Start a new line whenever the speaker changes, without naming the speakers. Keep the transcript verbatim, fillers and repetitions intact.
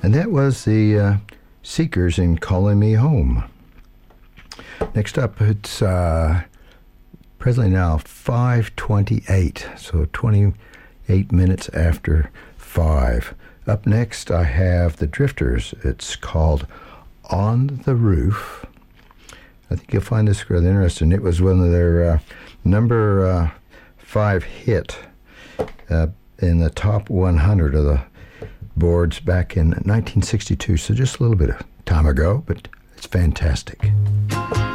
And that was the uh, Seekers in Calling Me Home. Next up, it's uh, presently now five twenty-eight, so twenty-eight minutes after five. Up next, I have the Drifters. It's called On the Roof. I think you'll find this rather interesting. It was one of their uh, number uh, five hit uh, in the top one hundred of the boards back in nineteen sixty-two, so just a little bit of time ago, but it's fantastic.